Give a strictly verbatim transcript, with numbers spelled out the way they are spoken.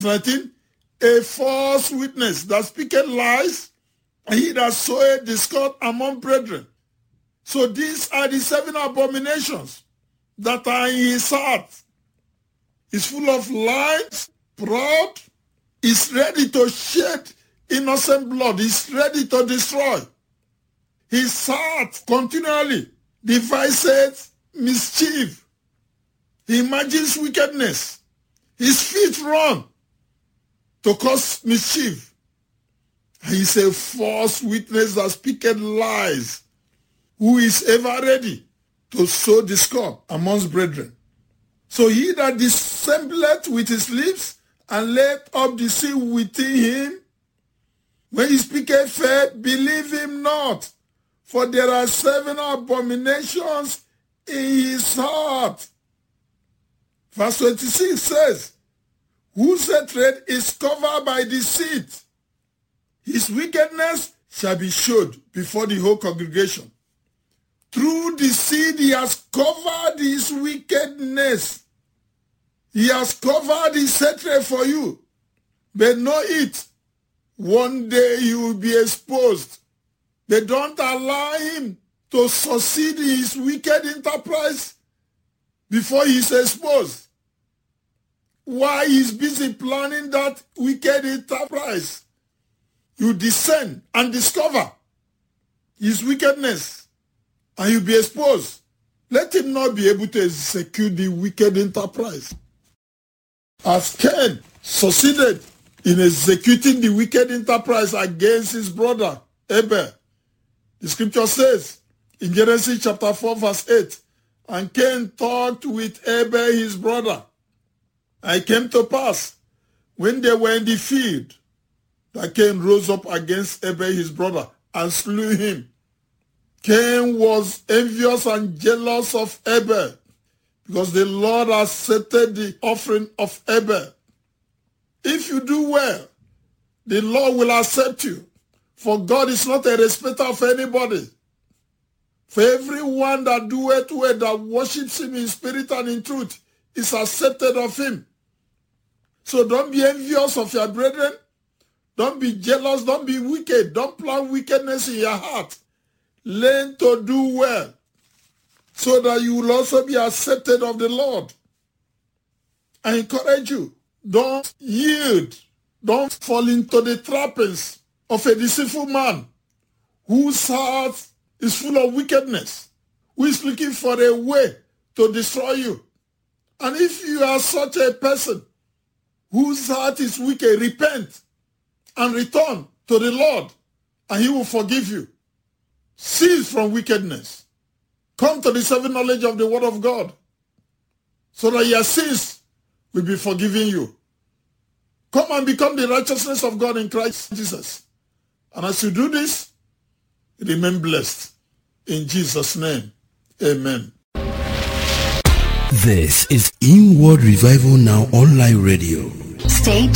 nineteen, a false witness that speaketh lies, and he that soweth discord among brethren. So these are the seven abominations that are in his heart. He's full of lies, proud, is ready to shed innocent blood, is ready to destroy. His heart continually devises mischief. He imagines wickedness. His feet run to cause mischief. He's a false witness that speaketh lies, who is ever ready to sow discord amongst brethren. So he that dissembleth with his lips and layeth up deceit within him, when he speaketh fair, believe him not, for there are seven abominations in his heart. Verse twenty-six says, whose hatred is covered by deceit, his wickedness shall be showed before the whole congregation. Through deceit he has covered his wickedness. He has covered his hatred for you. But know it, one day you will be exposed. They don't allow him to succeed in his wicked enterprise before he is exposed. While he's busy planning that wicked enterprise, you descend and discover his wickedness, and you'll be exposed. Let him not be able to execute the wicked enterprise. As Cain succeeded in executing the wicked enterprise against his brother Abel, the scripture says in Genesis chapter four verse eight, and Cain talked with Abel his brother. And it came to pass, when they were in the field, that Cain rose up against Abel his brother and slew him. Cain was envious and jealous of Abel, because the Lord accepted the offering of Abel. If you do well, the Lord will accept you, for God is not a respecter of anybody. For everyone that doeth well, that worships him in spirit and in truth, is accepted of him. So don't be envious of your brethren. Don't be jealous. Don't be wicked. Don't plan wickedness in your heart. Learn to do well, so that you will also be accepted of the Lord. I encourage you, don't yield. Don't fall into the trappings of a deceitful man whose heart is full of wickedness, who is looking for a way to destroy you. And if you are such a person whose heart is wicked, repent and return to the Lord, and he will forgive you. Cease from wickedness. Come to the saving knowledge of the word of God, so that your sins will be forgiven you. Come and become the righteousness of God in Christ Jesus. And as you do this, remain blessed. In Jesus' name, amen. This is Inward Revival Now Online Radio. Stay